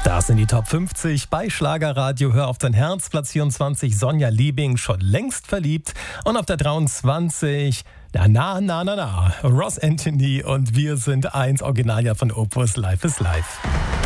Das sind die Top 50 bei Schlagerradio. Hör auf dein Herz. Platz 24 Sonja Liebing, schon längst verliebt. Und auf der 23 Ross Anthony und wir sind eins Originaljahr von Opus, Life is Life.